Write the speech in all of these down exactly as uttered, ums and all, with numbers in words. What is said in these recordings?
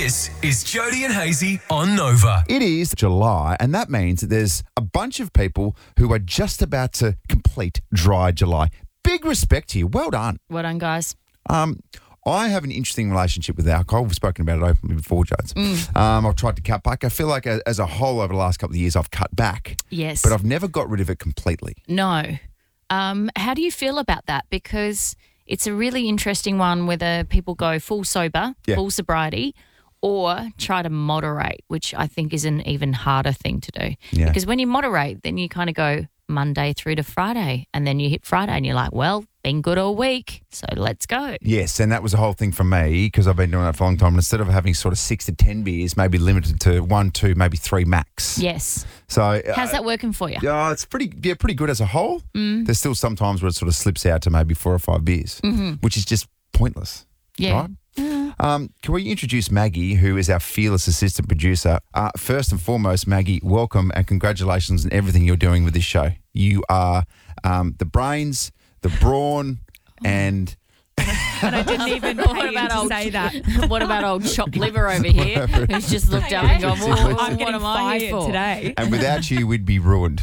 This is Jody and Hazy on Nova. It is July, and that means that there's a bunch of people who are just about to complete dry July. Big respect to you. Well done. Well done, guys. Um, I have an interesting relationship with alcohol. We've spoken about it openly before, Jones. Mm. Um, I've tried to cut back. I feel like a, as a whole over the last couple of years, I've cut back. Yes. But I've never got rid of it completely. No. Um, how do you feel about that? Because it's a really interesting one whether people go full sober, Yeah. full sobriety, or try to moderate, which I think is an even harder thing to do. Yeah. Because when you moderate, then you kind of go Monday through to Friday, and then you hit Friday and you're like, well, been good all week, so let's go. Yes, and that was the whole thing for me because I've been doing that for a long time. And instead of having sort of six to ten beers, maybe limited to one, two, maybe three max. Yes. So uh, How's that working for you? Yeah, it's pretty yeah, pretty good as a whole. Mm. There's still some times where it sort of slips out to maybe four or five beers, Mm-hmm. which is just pointless. Yeah. Right? Um, can we introduce Maggie, who is our fearless assistant producer? Uh, first and foremost, Maggie, welcome and congratulations on everything you're doing with this show. You are um, the brains, the brawn, and... And I didn't even What pay about him to old- say that. What about old chopped liver over here who's just looked up and gone, Hey, well, I'm what getting am I here fired for? today. and without you, we'd be ruined.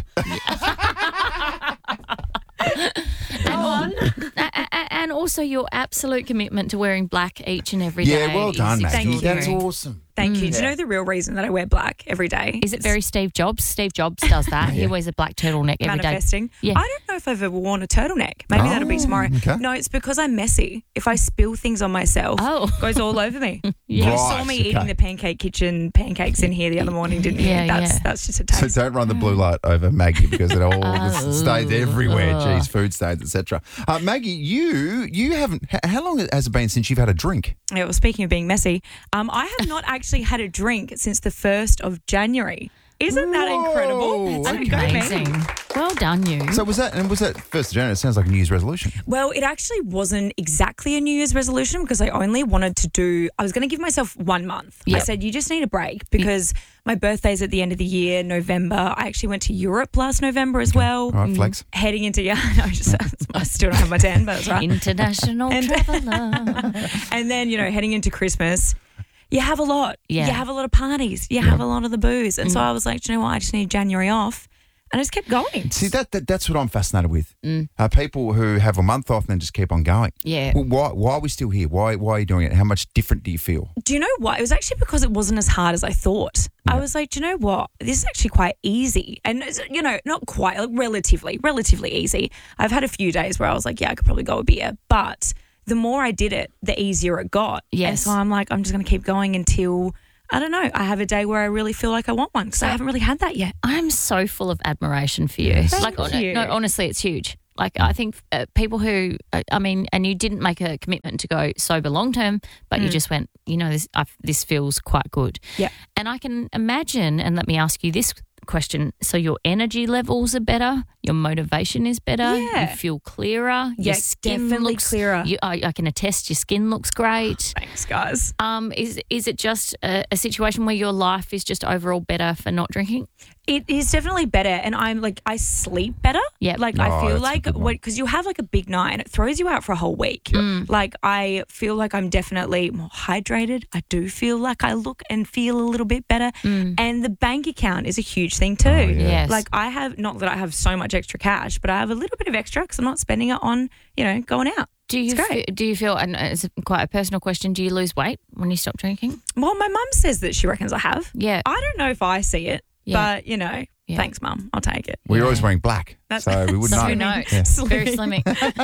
And, a- a- and also your absolute commitment to wearing black each and every day. Yeah, well done, is Maggie. extraordinary. That's awesome. Thank you. Mm. Do you know the real reason that I wear black every day? Is it very Steve Jobs? Steve Jobs does that. He wears a black turtleneck every day. manifesting? Yeah. I don't know if I've ever worn a turtleneck. Maybe Oh, that'll be tomorrow. okay. No, it's because I'm messy. If I spill things on myself, Oh. it goes all over me. Yeah. You saw Right, me okay. eating the Pancake Kitchen pancakes in here the other morning, didn't you? Yeah, that's yeah. that's just a So taste. don't run the blue light over Maggie because it all Oh. just stays everywhere. Ugh. Geez, food stains, et cetera. Uh, Maggie, you you haven't. h- How long has it been since you've had a drink? Yeah, well, speaking of being messy, um, I have not actually had a drink since the first of January. Isn't that Whoa, incredible? So okay. go, man. Amazing. Well done, you. So was that and was that first of January? It sounds like a New Year's resolution. Well, it actually wasn't exactly a New Year's resolution because I only wanted to do, I was going to give myself one month. I Yep. said, you just need a break because my birthday's at the end of the year, November. I actually went to Europe last November as well. All right, flex. Heading into, yeah, no, I, just, I still don't have my tan, but that's right. International And- traveller. And then, you know, heading into Christmas, you have a lot. Yeah. You have a lot of parties. You have a lot of the booze. And so I was like, do you know what? I just need January off. And I just kept going. See that, that that's what I'm fascinated with. Mm. Uh, people who have a month off and then just keep on going. Yeah. Well, why why are we still here? Why why are you doing it? How much different do you feel? Do you know what? It was actually because it wasn't as hard as I thought. I was like, do you know what? This is actually quite easy. And, you know, not quite, like relatively, relatively easy. I've had a few days where I was like, yeah, I could probably go a beer. But the more I did it, the easier it got. And Yes. so I'm like, I'm just going to keep going until, I don't know, I have a day where I really feel like I want one because I haven't really had that yet. I'm so full of admiration for you. Thank like, hon- you. no, honestly, it's huge. Like, I think uh, people who, uh, I mean, and you didn't make a commitment to go sober long term, but you just went, you know, this I, this feels quite good. Yeah. And I can imagine, and let me ask you this question. So your energy levels are better, your motivation is better, Yeah. you feel clearer, your Yeah, skin definitely looks clearer. You, I, I can attest your skin looks great. Thanks, guys. Um, is is it just a, a situation where your life is just overall better for not drinking? It is definitely better, and I'm like I sleep better. Yep. like Oh, I that's feel a like good one. because you have like a big night and it throws you out for a whole week. Like I feel like I'm definitely more hydrated. I do feel like I look and feel a little bit better, and the bank account is a huge thing too. Yes. Like I have not that I have so much extra cash, but I have a little bit of extra because I'm not spending it on you know going out. Do you It's great. fe- do you feel, and it's quite a personal question, do you lose weight when you stop drinking? Well, my mum says that she reckons I have. Yeah. I don't know if I see it, Yeah. but you know, Yeah. thanks, mum. I'll take it. Well, you're Yeah. always wearing black, That's- so we wouldn't So know. who knows? Yeah. Very slimming.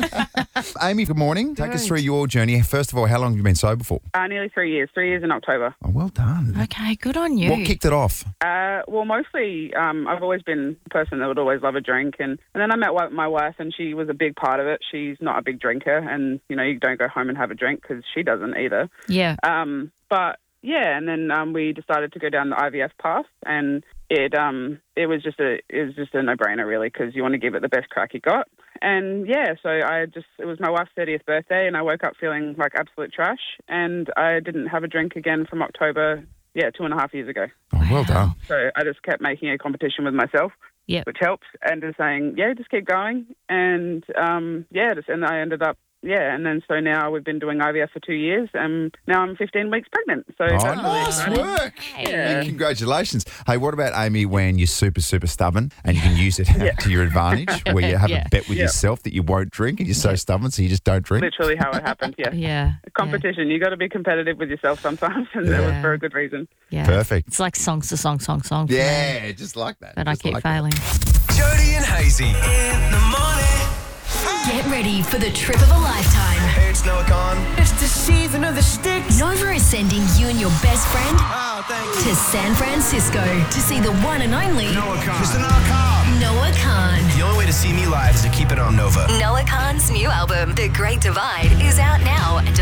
Amy, good morning. Take us Good. through your journey. First of all, how long have you been sober for? Uh, nearly three years. Three years in October. Oh, well done. Okay, good on you. What kicked it off? Uh, well, mostly um, I've always been a person that would always love a drink. And, and then I met wi- my wife and she was a big part of it. She's not a big drinker and, you know, you don't go home and have a drink because she doesn't either. Yeah. Um, but, yeah, and then um, we decided to go down the I V F path and it um, it was just a it was just a no-brainer, really, because you want to give it the best crack you got. And, yeah, so I just it was my wife's thirtieth birthday and I woke up feeling like absolute trash and I didn't have a drink again from October, yeah, two and a half years ago. Oh, well done. So I just kept making a competition with myself, Yep. which helped, and just saying, yeah, just keep going. And, um, yeah, just, and I ended up yeah, and then so now we've been doing I V F for two years, and now I'm fifteen weeks pregnant. So Oh, that's really nice exciting. work. Yeah. Hey, congratulations. Hey, what about, Amy, when you're super, super stubborn and you can use it to your advantage, where you have Yeah. a bet with Yeah. yourself that you won't drink and you're so stubborn so you just don't drink? Literally how it happened. Yeah. Yeah. Competition. You got to be competitive with yourself sometimes, and that Yeah. was for a good reason. Yeah. Perfect. It's like songs to song, song, song. for me, Yeah, just like that. But I Just keep like that. failing. Jody and Hazy in the morning. Get ready for the trip of a lifetime. Hey, it's Noah Khan. It's the season of the sticks. Nova is sending you and your best friend Oh, thank you. to San Francisco to see the one and only Noah Khan. Mister Noah Khan. Noah Khan. The only way to see me live is to keep it on Nova. Noah Khan's new album, The Great Divide, is out now and